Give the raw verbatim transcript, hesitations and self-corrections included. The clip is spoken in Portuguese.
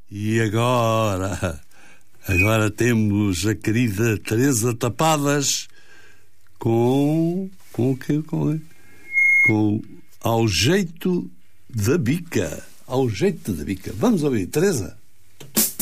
E agora? Agora temos a querida Teresa Tapadas com... Com o quê? Com, com Ao Jeito da Bica. Ao Jeito da Bica. Vamos ouvir, Teresa.